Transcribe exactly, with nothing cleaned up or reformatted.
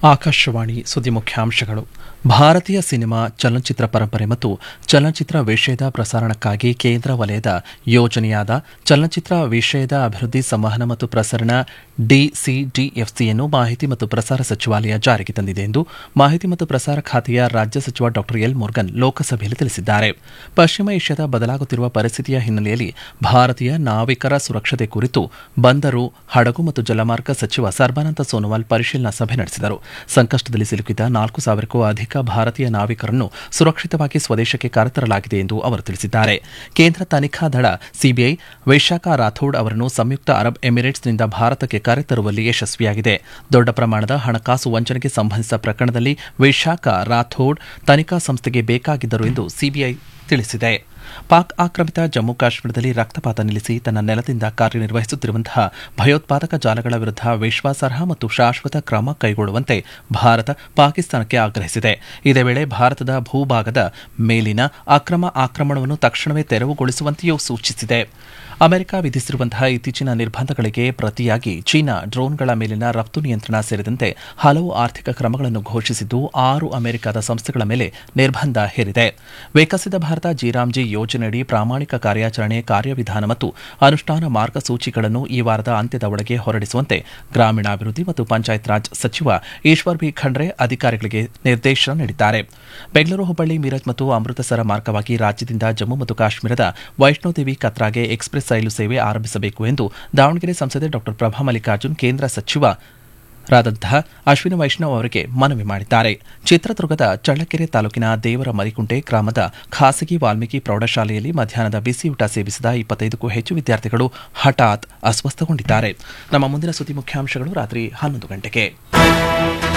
ಆಕಾಶವಾಣಿ ಸುದ್ದಿ ಮುಖ್ಯಾಂಶಗಳು. ಭಾರತೀಯ ಸಿನಿಮಾ, ಚಲನಚಿತ್ರ ಪರಂಪರೆ ಮತ್ತು ಚಲನಚಿತ್ರ ವಿಷಯದ ಪ್ರಸಾರಣಕ್ಕಾಗಿ ಕೇಂದ್ರ ವಲಯದ ಯೋಜನೆಯಾದ ಚಲನಚಿತ್ರ ವಿಷಯದ ಅಭಿವೃದ್ಧಿ, ಸಂವಹನ ಮತ್ತು ಪ್ರಸರಣ ಡಿಸಿಡಿಎಫ್ಸಿಯನ್ನು ಮಾಹಿತಿ ಮತ್ತು ಪ್ರಸಾರ ಸಚಿವಾಲಯ ಜಾರಿಗೆ ತಂದಿದೆ ಎಂದು ಮಾಹಿತಿ ಮತ್ತು ಪ್ರಸಾರ ಖಾತೆಯ ರಾಜ್ಯ ಸಚಿವ ಡಾ ಎಲ್ ಮುರುಗನ್ ಲೋಕಸಭೆಯಲ್ಲಿ ತಿಳಿಸಿದ್ದಾರೆ. ಪಶ್ಚಿಮ ಏಷ್ಯಾದ ಬದಲಾಗುತ್ತಿರುವ ಪರಿಸ್ಥಿತಿಯ ಹಿನ್ನೆಲೆಯಲ್ಲಿ ಭಾರತೀಯ ನಾವಿಕರ ಸುರಕ್ಷತೆ ಕುರಿತು ಬಂದರು, ಹಡಗು ಮತ್ತು ಜಲಮಾರ್ಗ ಸಚಿವ ಸರ್ಬಾನಂದ ಸೋನೋವಾಲ್ ಪರಿಶೀಲನಾ ಸಭೆ ನಡೆಸಿದರು. ಸಂಕಷ್ಟದಲ್ಲಿ ಸಿಲುಕಿದ ನಾಲ್ಕು ಸಾವಿರಕ್ಕೂ ಅಧಿಕ ಭಾರತೀಯ ನಾವಿಕರನ್ನು ಸುರಕ್ಷಿತವಾಗಿ ಸ್ವದೇಶಕ್ಕೆ ಕರೆತರಲಾಗಿದೆ ಎಂದು ಅವರು ತಿಳಿಸಿದ್ದಾರೆ. ಕೇಂದ್ರ ತನಿಖಾ ದಳ ಸಿಬಿಐ ವೈಶಾಖ ರಾಥೋಡ್ ಅವರನ್ನು ಸಂಯುಕ್ತ ಅರಬ್ ಎಮಿರೇಟ್ಸ್ನಿಂದ ಭಾರತಕ್ಕೆ ಕರೆತರುವಲ್ಲಿ ಯಶಸ್ವಿಯಾಗಿದೆ. ದೊಡ್ಡ ಪ್ರಮಾಣದ ಹಣಕಾಸು ವಂಚನೆಗೆ ಸಂಬಂಧಿಸಿದ ಪ್ರಕರಣದಲ್ಲಿ ವೈಶಾಖ ರಾಥೋಡ್ ತನಿಖಾ ಸಂಸ್ಥೆಗೆ ಬೇಕಾಗಿದ್ದರು ಎಂದು ಸಿಬಿಐ ತಿಳಿಸಿದೆ. ಪಾಕ್ ಆಕ್ರಮಿತ ಜಮ್ಮು ಕಾಶ್ಮೀರದಲ್ಲಿ ರಕ್ತಪಾತ ನಿಲ್ಲಿಸಿ ತನ್ನ ನೆಲದಿಂದ ಕಾರ್ಯನಿರ್ವಹಿಸುತ್ತಿರುವಂತಹ ಭಯೋತ್ಪಾದಕ ಜಾಲಗಳ ವಿರುದ್ಧ ವಿಶ್ವಾಸಾರ್ಹ ಮತ್ತು ಶಾಶ್ವತ ಕ್ರಮ ಕೈಗೊಳ್ಳುವಂತೆ ಭಾರತ ಪಾಕಿಸ್ತಾನಕ್ಕೆ ಆಗ್ರಹಿಸಿದೆ. ಇದೇ ವೇಳೆ ಭಾರತದ ಭೂಭಾಗದ ಮೇಲಿನ ಅಕ್ರಮ ಆಕ್ರಮಣವನ್ನು ತಕ್ಷಣವೇ ತೆರವುಗೊಳಿಸುವಂತೆಯೂ ಸೂಚಿಸಿದೆ. ಅಮೆರಿಕ ವಿಧಿಸಿರುವಂತಹ ಇತ್ತೀಚಿನ ನಿರ್ಬಂಧಗಳಿಗೆ ಪ್ರತಿಯಾಗಿ ಚೀನಾ ಡ್ರೋನ್ಗಳ ಮೇಲಿನ ರಫ್ತು ನಿಯಂತ್ರಣ ಸೇರಿದಂತೆ ಹಲವು ಆರ್ಥಿಕ ಕ್ರಮಗಳನ್ನು ಘೋಷಿಸಿದ್ದು, ಆರು ಅಮೆರಿಕದ ಸಂಸ್ಥೆಗಳ ಮೇಲೆ ನಿರ್ಬಂಧ ಹೇರಿದೆ. ವಿಕಸಿತ ಭಾರತ ಜಿರಾಮ್ಜಿ ಯೋಜನೆಯಡಿ ಪ್ರಾಮಾಣಿಕ ಕಾರ್ಯಾಚರಣೆ ಕಾರ್ಯವಿಧಾನ ಮತ್ತು ಅನುಷ್ಠಾನ ಮಾರ್ಗಸೂಚಿಗಳನ್ನು ಈ ವಾರದ ಅಂತ್ಯದ ಒಳಗೆ ಹೊರಡಿಸುವಂತೆ ಗ್ರಾಮೀಣಾಭಿವೃದ್ಧಿ ಮತ್ತು ಪಂಚಾಯತ್ ರಾಜ್ ಸಚಿವ ಈಶ್ವರ್ ಬಿ ಖಂಡ್ರೆ ಅಧಿಕಾರಿಗಳಿಗೆ ನಿರ್ದೇಶನ ನೀಡಿದ್ದಾರೆ. ಬೆಂಗಳೂರು, ಹುಬ್ಬಳ್ಳಿ, ಮೀರಜ್ ಮತ್ತು ಅಮೃತಸರ ಮಾರ್ಗವಾಗಿ ರಾಜ್ಯದಿಂದ ಜಮ್ಮು ಮತ್ತು ಕಾಶ್ಮೀರದ ವೈಷ್ಣೋದೇವಿ ಕತ್ರಾಗೆ ಎಕ್ಸ್ಪ್ರೆಸ್ ರೈಲು ಸೇವೆ ಆರಂಭಿಸಬೇಕು ಎಂದು ದಾವಣಗೆರೆ ಸಂಸದೆ ಡಾ ಪ್ರಭಾ ಮಲ್ಲಿಕಾರ್ಜುನ್ ಕೇಂದ್ರ ಸಚಿವರಾದಂತಹ ಅಶ್ವಿನಿ ವೈಷ್ಣವ್ ಅವರಿಗೆ ಮನವಿ ಮಾಡಿದ್ದಾರೆ. ಚಿತ್ರದುರ್ಗದ ಚಳ್ಳಕೆರೆ ತಾಲೂಕಿನ ದೇವರ ಮರಿಕುಂಟೆ ಗ್ರಾಮದ ಖಾಸಗಿ ವಾಲ್ಮೀಕಿ ಪ್ರೌಢಶಾಲೆಯಲ್ಲಿ ಮಧ್ಯಾಹ್ನದ ಬಿಸಿಯೂಟ ಸೇವಿಸಿದ ಇಪ್ಪತ್ತೈದಕ್ಕೂ ಹೆಚ್ಚು ವಿದ್ಯಾರ್ಥಿಗಳು ಹಠಾತ್ ಅಸ್ವಸ್ಥಗೊಂಡಿದ್ದಾರೆ. ನಮ್ಮ ಮುಂದಿನ ಸುದ್ದಿ ಮುಖ್ಯಾಂಶಗಳು ರಾತ್ರಿ ಹನ್ನೊಂದು ಗಂಟೆಗೆ.